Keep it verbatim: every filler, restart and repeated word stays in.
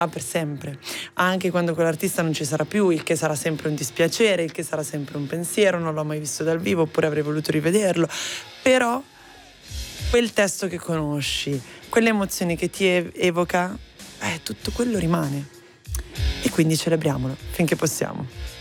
per sempre, anche quando quell'artista non ci sarà più, il che sarà sempre un dispiacere, il che sarà sempre un pensiero, non l'ho mai visto dal vivo oppure avrei voluto rivederlo, però quel testo che conosci, quelle emozioni che ti evoca, eh, tutto quello rimane e quindi celebriamolo finché possiamo.